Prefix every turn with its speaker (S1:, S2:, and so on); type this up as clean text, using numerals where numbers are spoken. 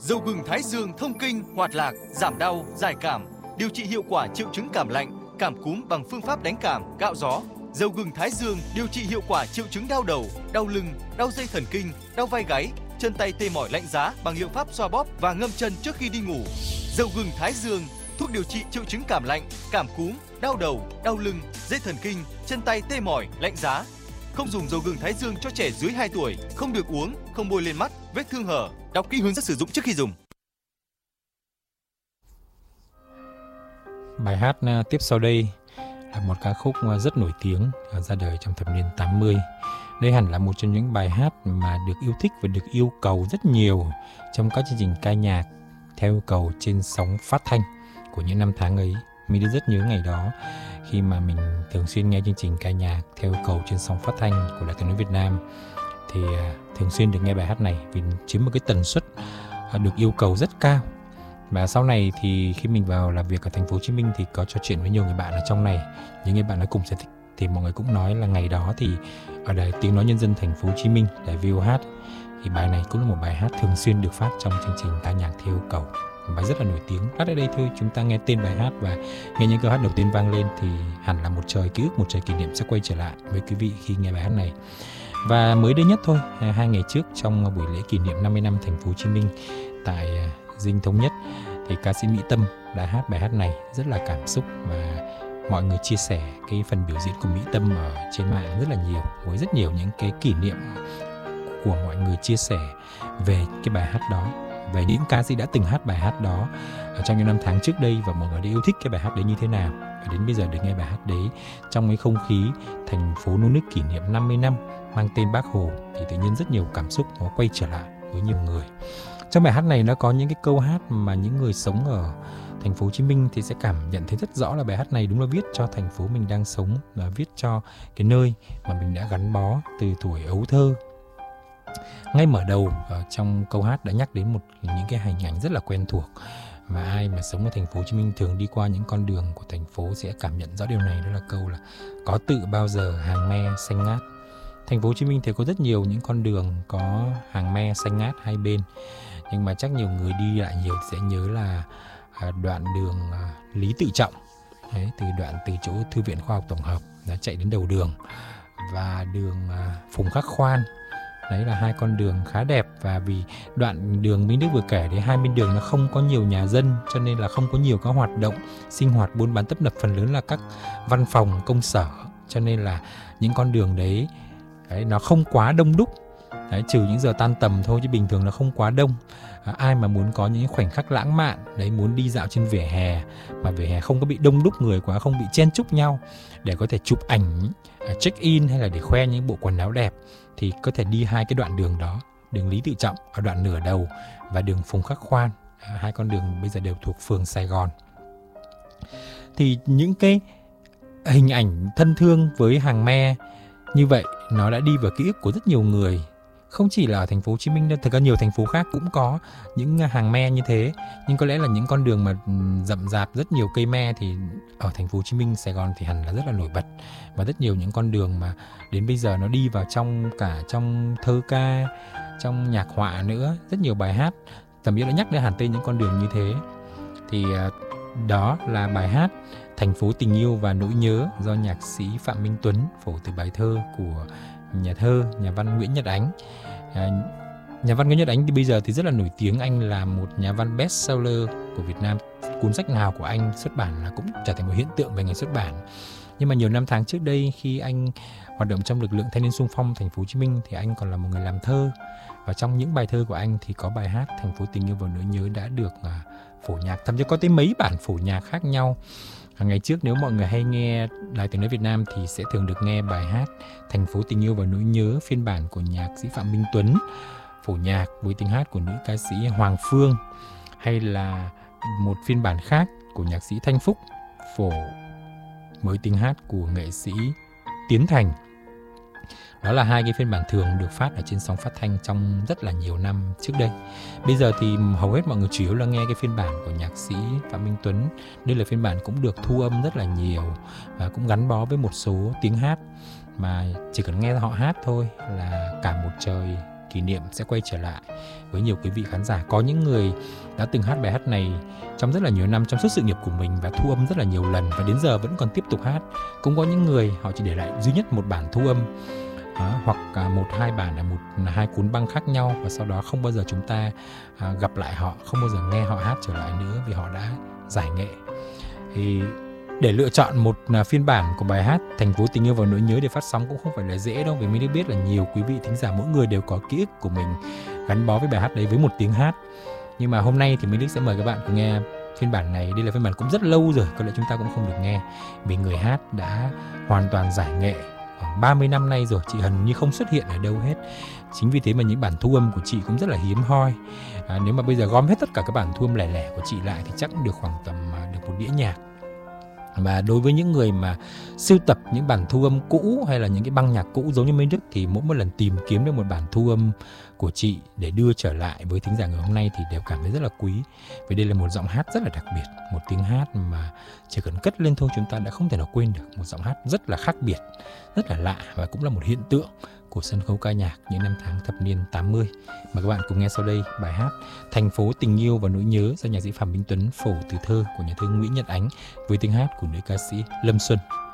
S1: Dầu gừng Thái Dương thông kinh, hoạt lạc, giảm đau, giải cảm, điều trị hiệu quả triệu chứng cảm lạnh, cảm cúm bằng phương pháp đánh cảm, gạo gió. Dầu gừng Thái Dương điều trị hiệu quả triệu chứng đau đầu, đau lưng, đau dây thần kinh, đau vai gáy, chân tay tê mỏi lạnh giá bằng liệu pháp xoa bóp và ngâm chân trước khi đi ngủ. Dầu gừng Thái Dương, thuốc điều trị triệu chứng cảm lạnh, cảm cúm, đau đầu, đau lưng, dây thần kinh, chân tay tê mỏi, lạnh giá. Không dùng dầu gừng Thái Dương cho trẻ dưới 2 tuổi, không được uống, không bôi lên mắt, vết thương hở. Đọc kỹ hướng dẫn sử dụng trước khi dùng.
S2: Bài hát tiếp sau đây là một ca khúc rất nổi tiếng, ra đời trong thập niên 80. Đây hẳn là một trong những bài hát mà được yêu thích và được yêu cầu rất nhiều trong các chương trình ca nhạc theo yêu cầu trên sóng phát thanh của những năm tháng ấy. Mình rất nhớ ngày đó khi mà mình thường xuyên nghe chương trình ca nhạc theo yêu cầu trên sóng phát thanh của Đài Tiếng nói Việt Nam, thì thường xuyên được nghe bài hát này vì chiếm một cái tần suất được yêu cầu rất cao. Và sau này thì khi mình vào làm việc ở thành phố Hồ Chí Minh thì có trò chuyện với nhiều người bạn ở trong này, những người bạn nói cùng sở thích, thì mọi người cũng nói là ngày đó thì ở Đài Tiếng nói Nhân dân thành phố Hồ Chí Minh, đài VOH, thì bài này cũng là một bài hát thường xuyên được phát trong chương trình ca nhạc theo yêu cầu, bài rất là nổi tiếng. Lát ở đây thôi chúng ta nghe tên bài hát và nghe những câu hát đầu tiên vang lên thì hẳn là một trời ký ức, một trời kỷ niệm sẽ quay trở lại với quý vị khi nghe bài hát này. Và mới đây nhất thôi, 2 ngày trước trong buổi lễ kỷ niệm 50 năm thành phố Hồ Chí Minh tại Dinh Thống Nhất, thì ca sĩ Mỹ Tâm đã hát bài hát này rất là cảm xúc, và mọi người chia sẻ cái phần biểu diễn của Mỹ Tâm ở trên mạng rất là nhiều, với rất nhiều những cái kỷ niệm của mọi người chia sẻ về cái bài hát đó, về những ca sĩ đã từng hát bài hát đó ở trong những năm tháng trước đây, và mọi người đã yêu thích cái bài hát đấy như thế nào. Và đến bây giờ được nghe bài hát đấy trong cái không khí thành phố nô nức kỷ niệm 50 năm mang tên Bác Hồ, thì tự nhiên rất nhiều cảm xúc nó quay trở lại với nhiều người. Trong bài hát này nó có những cái câu hát mà những người sống ở thành phố Hồ Chí Minh thì sẽ cảm nhận thấy rất rõ là bài hát này đúng là viết cho thành phố mình đang sống, và viết cho cái nơi mà mình đã gắn bó từ tuổi ấu thơ. Ngay mở đầu trong câu hát đã nhắc đến những cái hình ảnh rất là quen thuộc mà ai mà sống ở thành phố Hồ Chí Minh thường đi qua những con đường của thành phố sẽ cảm nhận rõ điều này. Đó là câu là có tự bao giờ hàng me xanh ngát. Thành phố Hồ Chí Minh thì có rất nhiều những con đường có hàng me xanh ngát hai bên, nhưng mà chắc nhiều người đi lại nhiều sẽ nhớ là đoạn đường Lý Tự Trọng, đấy, từ chỗ Thư viện Khoa học Tổng hợp đã chạy đến đầu đường, và đường Phùng Khắc Khoan. Đấy là hai con đường khá đẹp, và vì đoạn đường Minh Đức vừa kể đấy, hai bên đường nó không có nhiều nhà dân, cho nên là không có nhiều các hoạt động sinh hoạt buôn bán tấp nập, phần lớn là các văn phòng công sở, cho nên là những con đường đấy nó không quá đông đúc. Đấy, trừ những giờ tan tầm thôi chứ bình thường nó không quá đông. Ai mà muốn có những khoảnh khắc lãng mạn đấy, muốn đi dạo trên vỉa hè mà vỉa hè không có bị đông đúc người quá, không bị chen chúc nhau, để có thể chụp ảnh check in hay là để khoe những bộ quần áo đẹp, thì có thể đi hai cái đoạn đường đó, đường Lý Tự Trọng ở đoạn nửa đầu và đường Phùng Khắc Khoan. Hai con đường bây giờ đều thuộc phường Sài Gòn. Thì những cái hình ảnh thân thương với hàng me như vậy nó đã đi vào ký ức của rất nhiều người. Không chỉ là ở thành phố Hồ Chí Minh đâu, thực ra nhiều thành phố khác cũng có những hàng me như thế, nhưng có lẽ là những con đường mà rậm rạp rất nhiều cây me thì ở thành phố Hồ Chí Minh, Sài Gòn thì hẳn là rất là nổi bật. Và rất nhiều những con đường mà đến bây giờ nó đi vào trong thơ ca, trong nhạc họa nữa, rất nhiều bài hát thậm chí đã nhắc đến hẳn tên những con đường như thế. Thì đó là bài hát Thành phố tình yêu và nỗi nhớ do nhạc sĩ Phạm Minh Tuấn phổ từ bài thơ của nhà văn Nguyễn Nhật Ánh. Nhà văn Nguyễn Nhật Ánh thì bây giờ thì rất là nổi tiếng, anh là một nhà văn bestseller của Việt Nam. Cuốn sách nào của anh xuất bản là cũng trở thành một hiện tượng về ngành xuất bản. Nhưng mà nhiều năm tháng trước đây, khi anh hoạt động trong lực lượng thanh niên xung phong thành phố Hồ Chí Minh, thì anh còn là một người làm thơ. Và trong những bài thơ của anh thì có bài hát Thành phố tình yêu và nỗi nhớ đã được phổ nhạc, thậm chí có tới mấy bản phổ nhạc khác nhau. Ngày trước nếu mọi người hay nghe Đài Tiếng nói Việt Nam thì sẽ thường được nghe bài hát Thành phố tình yêu và nỗi nhớ phiên bản của nhạc sĩ Phạm Minh Tuấn phổ nhạc với tiếng hát của nữ ca sĩ Hoàng Phương, hay là một phiên bản khác của nhạc sĩ Thanh Phúc phổ với tiếng hát của nghệ sĩ Tiến Thành. Đó là hai cái phiên bản thường được phát ở trên sóng phát thanh trong rất là nhiều năm trước đây. Bây giờ thì hầu hết mọi người chủ yếu là nghe cái phiên bản của nhạc sĩ Phạm Minh Tuấn. Đây là phiên bản cũng được thu âm rất là nhiều và cũng gắn bó với một số tiếng hát mà chỉ cần nghe họ hát thôi là cả một trời kỷ niệm sẽ quay trở lại với nhiều quý vị khán giả. Có những người đã từng hát bài hát này trong rất là nhiều năm trong suốt sự nghiệp của mình và thu âm rất là nhiều lần và đến giờ vẫn còn tiếp tục hát. Cũng có những người họ chỉ để lại duy nhất một bản thu âm hoặc 1-2 bản ở 2 cuốn băng khác nhau, và sau đó không bao giờ chúng ta gặp lại họ, không bao giờ nghe họ hát trở lại nữa vì họ đã giải nghệ. Thì để lựa chọn một phiên bản của bài hát Thành phố tình yêu và nỗi nhớ để phát sóng cũng không phải là dễ đâu, vì mình biết là nhiều quý vị thính giả mỗi người đều có ký ức của mình gắn bó với bài hát đấy với một tiếng hát. Nhưng mà hôm nay thì Minh Đức sẽ mời các bạn cùng nghe phiên bản này. Đây là phiên bản cũng rất lâu rồi, có lẽ chúng ta cũng không được nghe vì người hát đã hoàn toàn giải nghệ khoảng 30 năm nay rồi, chị gần như không xuất hiện ở đâu hết. Chính vì thế mà những bản thu âm của chị cũng rất là hiếm hoi. Nếu mà bây giờ gom hết tất cả các bản thu âm lẻ lẻ của chị lại thì chắc cũng được khoảng tầm được một đĩa nhạc. Và đối với những người mà sưu tập những bản thu âm cũ hay là những cái băng nhạc cũ giống như Minh Đức thì mỗi một lần tìm kiếm được một bản thu âm của chị để đưa trở lại với thính giả ngày hôm nay thì đều cảm thấy rất là quý. Vì đây là một giọng hát rất là đặc biệt, một tiếng hát mà chỉ cần cất lên thôi chúng ta đã không thể nào quên được. Một giọng hát rất là khác biệt, rất là lạ và cũng là một hiện tượng của sân khấu ca nhạc những năm tháng thập niên 80. Mời các bạn cùng nghe sau đây bài hát Thành phố tình yêu và nỗi nhớ do nhạc sĩ Phạm Minh Tuấn phổ từ thơ của nhà thơ Nguyễn Nhật Ánh với tiếng hát của nữ ca sĩ Lâm Xuân.